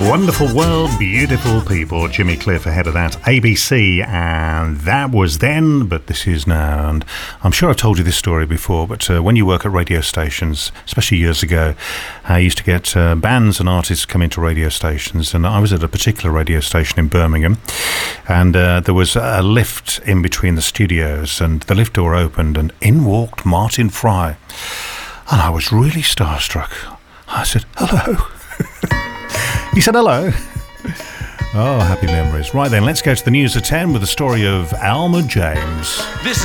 Wonderful world, beautiful people. Jimmy Cliff ahead of that. ABC, and that was then, but this is now. And I'm sure I've told you this story before, but when you work at radio stations, especially years ago, I used to get bands and artists come into radio stations, and I was at a particular radio station in Birmingham, and there was a lift in between the studios, and the lift door opened, and in walked Martin Fry. And I was really starstruck. I said, hello. He said hello. Oh, happy memories. Right then, let's go to the news at 10 with the story of Alma James.